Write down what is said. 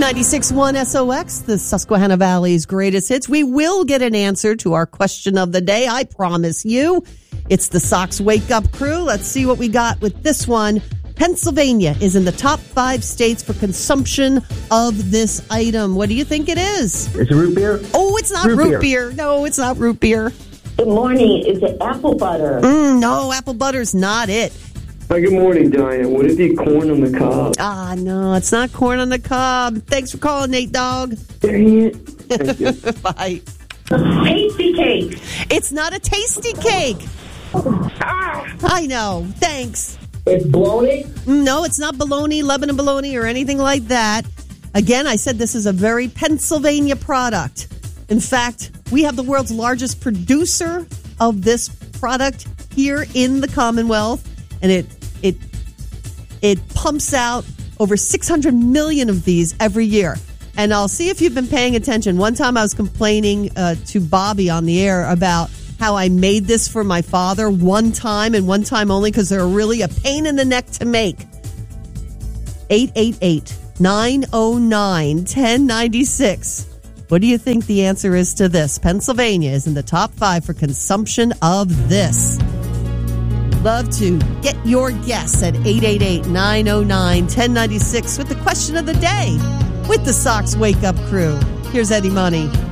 96.1 SOX, the Susquehanna Valley's greatest hits. We will get an answer to our question of the day, I promise you. It's the Sox Wake Up Crew. Let's see what we got with this one. Pennsylvania is in the top 5 states for consumption of this item. What do you think it is? Is it root beer? Oh, it's not root beer. No, it's not root beer. Good morning. Is it apple butter? No, apple butter's not it. Hi, good morning, Diane. Would it be corn on the cob? No, it's not corn on the cob. Thanks for calling, Nate Dogg. Dang it. Thank you. Bye. Tasty cake. It's not a tasty cake. I know. Thanks. It's bologna? No, it's not bologna, Lebanon bologna, or anything like that. Again, I said this is a very Pennsylvania product. In fact, we have the world's largest producer of this product here in the Commonwealth, and it pumps out over 600 million of these every year. And I'll see if you've been paying attention. One time I was complaining to Bobby on the air about how I made this for my father one time and one time only because they're really a pain in the neck to make. 888-909-1096. What do you think the answer is to this? Pennsylvania is in the top 5 for consumption of this. Love to get your guess at 888-909-1096 with the question of the day with the Sox Wake Up Crew. Here's Eddie Money.